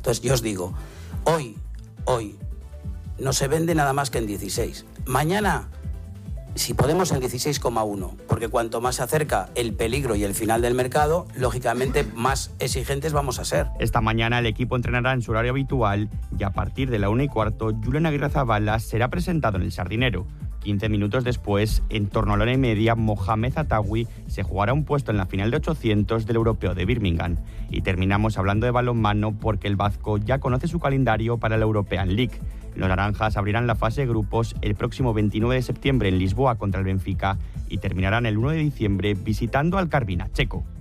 Entonces yo os digo, hoy no se vende nada más que en 16. Mañana, si podemos, en 16,1, porque cuanto más se acerca el peligro y el final del mercado, lógicamente más exigentes vamos a ser. Esta mañana el equipo entrenará en su horario habitual y a partir de la 1:15, Julen Aguirrezabala será presentado en el Sardinero. 15 minutos después, en torno a la 1:30, Mohamed Attawi se jugará un puesto en la final de 800 del Europeo de Birmingham. Y terminamos hablando de balonmano porque el vasco ya conoce su calendario para la European League. Los naranjas abrirán la fase de grupos el próximo 29 de septiembre en Lisboa contra el Benfica y terminarán el 1 de diciembre visitando al Karviná checo.